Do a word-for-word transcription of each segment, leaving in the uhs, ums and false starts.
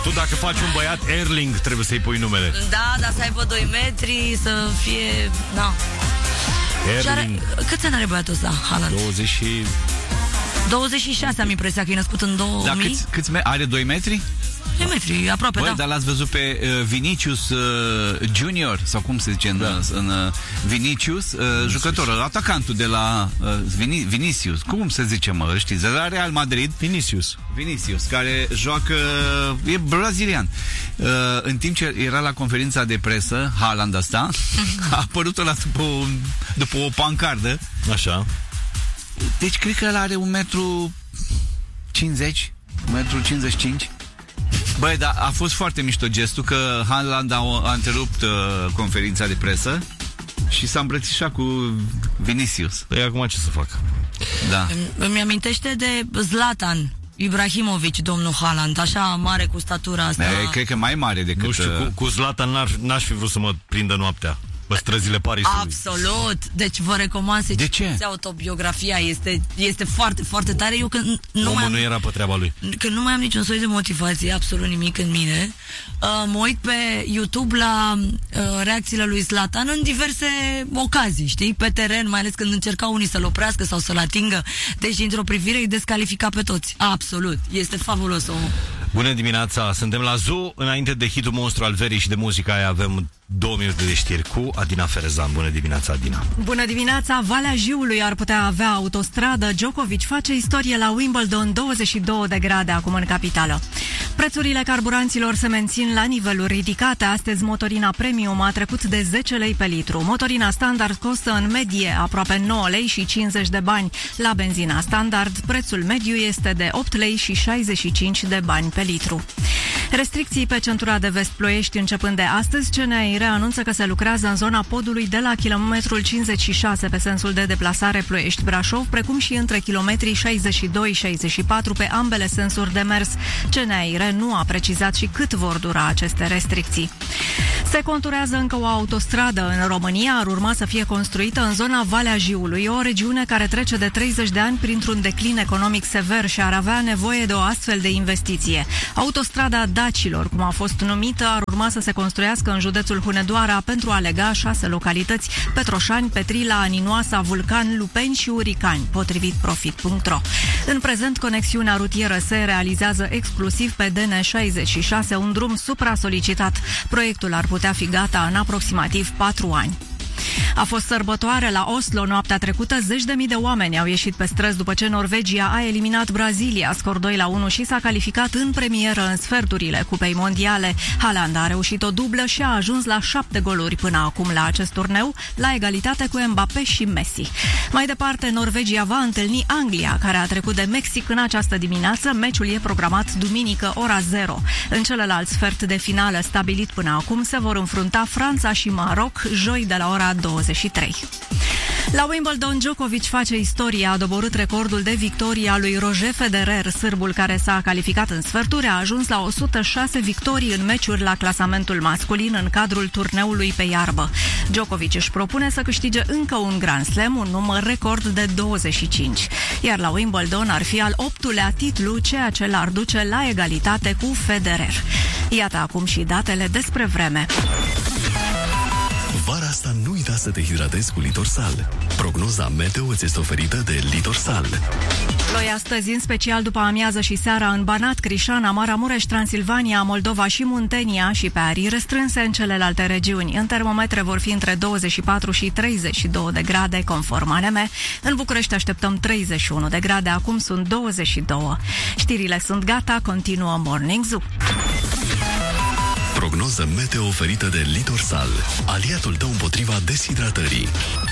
Tu dacă faci un băiat Erling, trebuie să-i pui numele. Da, dar să aibă doi metri, să fie... Da. Erling. Are... Câți ani are băiatul ăsta, Haaland? douăzeci și... douăzeci și șase am impresia că e născut în două mii. Da, câți, câți me- are doi metri? doi metri, aproape, Băi, da. dar l-ați văzut pe uh, Vinicius uh, Junior, sau cum se zice în, da. în uh, Vinicius, uh, jucătorul, atacantul de la uh, Vin- Vinicius, cum se zice, mă, știți, de la Real Madrid. Vinicius. Vinicius, care joacă, e brazilian. Uh, în timp ce era la conferința de presă, Haaland asta, a apărut ăla după, un, după o pancardă. Așa. Deci cred că ăla are un metru cincizeci, un metru cincizeci și cinci. Băi, dar a fost foarte mișto gestul, că Haaland a, a întrerupt uh, conferința de presă și s-a îmbrățișat cu Vinicius. Păi acum ce să fac? Da. Îmi amintește de Zlatan Ibrahimovic, domnul Haaland, așa mare cu statura asta. E, cred că mai mare decât... Nu știu, cu, cu Zlatan n-ar, n-aș fi vrut să mă prindă noaptea pe străzile Parisului. Absolut. Deci vă recomand să citiți autobiografia. Este, este foarte, foarte tare. Eu când nu Omul mai am, nu era pe treaba lui. Când nu mai am niciun soi de motivație, absolut nimic în mine, uh, mă uit pe YouTube la uh, reacțiile lui Zlatan în diverse ocazii, știi? Pe teren, mai ales când încercau unii să-l oprească sau să-l atingă. Deci, într-o privire, îi descalifica pe toți. Absolut. Este fabulos omul. Bună dimineața, suntem la Zoo. Înainte de hitul monstru al verii și de muzica aia avem două minute de știri cu Adina Ferezan. Bună dimineața, Adina. Bună dimineața, Valea Jiului ar putea avea autostradă. Djokovic face istorie la Wimbledon, douăzeci și două de grade acum în capitală. Prețurile carburanților se mențin la niveluri ridicate. Astăzi motorina premium a trecut de zece lei pe litru. Motorina standard costă în medie aproape nouă lei și cincizeci de bani. La benzina standard, prețul mediu este de opt lei și șaizeci și cinci de bani pe litru. Restricții pe centura de vest Ploiești începând de astăzi. C N I R anunță că se lucrează în zona podului de la kilometrul cincizeci și șase pe sensul de deplasare Ploiești-Brașov, precum și între kilometrii șaizeci și doi șaizeci și patru pe ambele sensuri de mers. C N I R nu a precizat și cât vor dura aceste restricții. Se conturează încă o autostradă în România, ar urma să fie construită în zona Valea Jiului, o regiune care trece de treizeci de ani printr-un declin economic sever și ar avea nevoie de o astfel de investiție. Autostrada Dacilor, cum a fost numită, ar urma să se construiască în județul Hunedoara pentru a lega șase localități: Petroșani, Petrila, Aninoasa, Vulcan, Lupeni și Uricani, potrivit profit punct ro. În prezent, conexiunea rutieră se realizează exclusiv pe D N șaizeci și șase, un drum supra-solicitat. Proiectul ar putea fi gata în aproximativ patru ani. A fost sărbătoare la Oslo noaptea trecută. Zeci de mii de oameni au ieșit pe străzi după ce Norvegia a eliminat Brazilia, scor doi la unu, și s-a calificat în premieră în sferturile Cupei Mondiale. Haaland a reușit o dublă și a ajuns la șapte goluri până acum la acest turneu, la egalitate cu Mbappé și Messi. Mai departe, Norvegia va întâlni Anglia, care a trecut de Mexic în această dimineață. Meciul e programat duminică, ora zero. În celălalt sfert de finală stabilit până acum se vor înfrunta Franța și Maroc, joi de la ora douăzeci și trei. La Wimbledon, Djokovic face istorie, a doborât recordul de victorie a lui Roger Federer. Sârbul, care s-a calificat în sferturi, a ajuns la o sută șase victorii în meciuri la clasamentul masculin în cadrul turneului pe iarbă. Djokovic își propune să câștige încă un Grand Slam, un număr record de douăzeci și cinci. Iar la Wimbledon ar fi al optulea titlu, ceea ce l-ar duce la egalitate cu Federer. Iată acum și datele despre vreme. Vara asta nu uita să te hidratezi cu Litorsal. Prognoza meteo îți este oferită de Litorsal. Ploi astăzi, în special după amiază și seara, în Banat, Crișana, Maramureș, Transilvania, Moldova și Muntenia, și pe arii restrânse în celelalte regiuni. În termometre vor fi între douăzeci și patru și treizeci și două de grade, conform A N M. În București așteptăm treizeci și unu de grade, acum sunt douăzeci și doi. Știrile sunt gata, continuă Morning Zoo. Prognoză meteo oferită de Litorsal, aliatul tău împotriva deshidratării.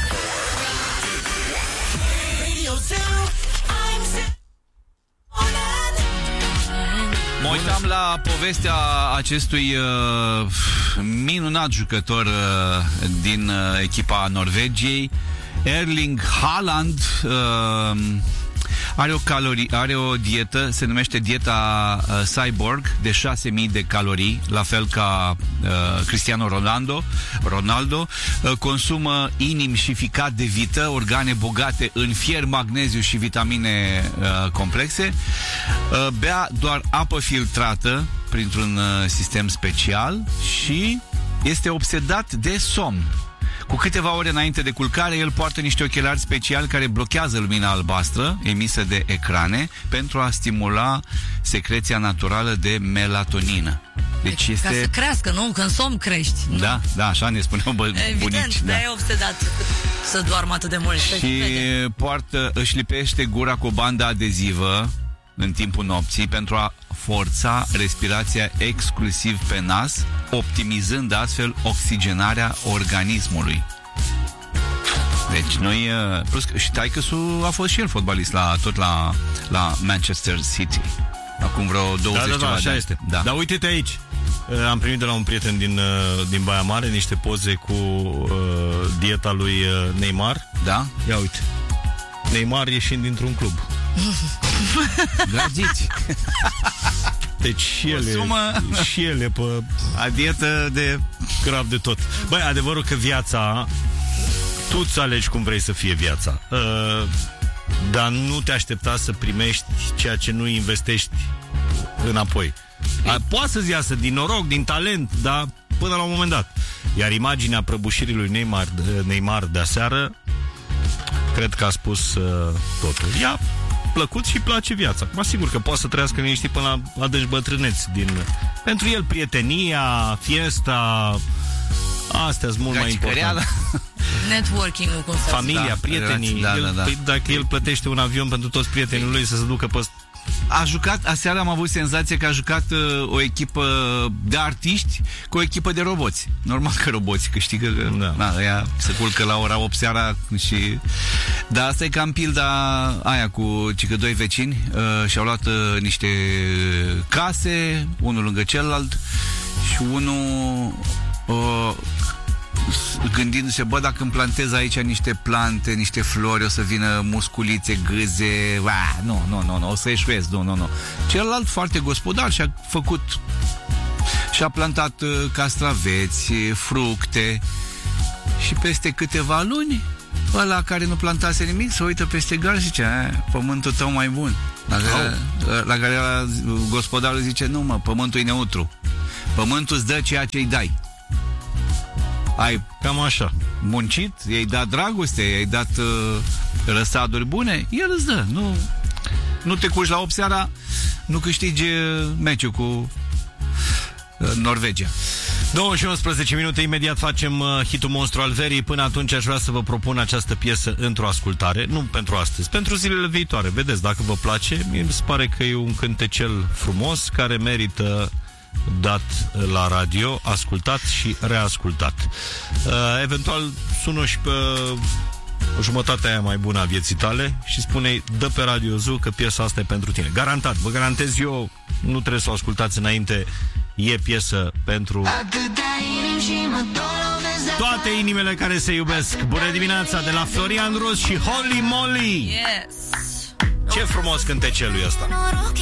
Mă uitam la povestea acestui uh, minunat jucător uh, din uh, echipa Norvegiei, Erling Haaland. Uh, Are o, calorii, are o dietă, se numește dieta uh, Cyborg, de șase mii de calorii, la fel ca uh, Cristiano Ronaldo. Ronaldo uh, consumă inim și ficat de vită, organe bogate în fier, magneziu și vitamine uh, complexe. Uh, bea doar apă filtrată printr-un uh, sistem special și este obsedat de somn. Cu câteva ore înainte de culcare, el poartă niște ochelari speciali care blochează lumina albastră emisă de ecrane pentru a stimula secreția naturală de melatonină. Deci este... Ca să crească, nu? Că în somn crești. Nu? Da, da, așa ne spuneau bă, Evident, bunici. da, Da. e obsedat să doarmă atât de mult. Și poartă, își lipește gura cu o bandă adezivă în timpul nopții pentru a forța respirația exclusiv pe nas, optimizând astfel oxigenarea organismului. Deci noi, plus că și taică-su a fost și el fotbalist la, tot la, la Manchester City. Acum vreo douăzeci Da, da, da, așa de este. Da. Dar uite-te aici. Am primit de la un prieten din, din Baia Mare niște poze cu uh, dieta lui Neymar. Da? Ia uite. Neymar ieșind dintr-un club. Dragiți. Deci și el, sumă... e, și el e pe A dietă de... grav de tot. Băi, adevărul că viața, tu îți alegi cum vrei să fie viața. Uh, dar nu te aștepta să primești ceea ce nu investești înapoi. A, poate să-ți iasă din noroc, din talent, dar până la un moment dat. Iar imaginea prăbușirii lui Neymar, Neymar de aseară, cred că a spus uh, totul. I-a plăcut și place viața. Mă asigur că poate să trăiască liniștit până la adânci bătrâneți. Din... Pentru el prietenia, fiesta, astea sunt mult mai importante. Networking-ul, cum să Familia, Da, prietenii. da, el, da, da. Păi, dacă el plătește un avion pentru toți prietenii lui să se ducă pe... A jucat, aseară am avut senzația că a jucat uh, o echipă de artiști cu o echipă de roboți. Normal că roboți câștigă, că Da. na, ea se culcă la ora opt seara și... Dar asta e cam pilda aia cu cică doi vecini uh, și-au luat uh, niște case, unul lângă celălalt și unul... Uh, gândindu-se, bă, dacă îmi plantez aici niște plante, niște flori, o să vină musculițe, gâze, ua, nu, nu, nu, nu, o să eșuez, nu, nu, nu. Celălalt foarte gospodar și-a făcut, și-a plantat uh, castraveți, fructe și peste câteva luni ăla care nu plantase nimic se uită peste gar și zice, pământul tău mai bun. La care, la care ăla, gospodarul zice, nu mă, pământul e neutru. Pământul îți dă ceea ce îi dai. Ai Cam așa. muncit, i-ai dat dragoste, i-ai dat uh, răsaduri bune, el îți dă. Nu, nu te culci la opt seara, nu câștigi meciul cu uh, Norvegia. două și unsprezece minute, imediat facem uh, hitul monstru al verii. Până atunci aș vrea să vă propun această piesă într-o ascultare. Nu pentru astăzi, pentru zilele viitoare. Vedeți, dacă vă place, mi se pare că e un cântecel frumos care merită dat la radio, ascultat și reascultat. Uh, eventual sună și pe jumătatea aia mai bună a vieții tale și spune, dă pe Radio Zoo că piesa asta e pentru tine. Garantat, vă garantez eu, nu trebuie să o ascultați înainte, e piesă pentru toate inimile care se iubesc. Bună dimineața de la Florian Rus și Holy Moly. Yes. Ce frumos cântecelul ăsta.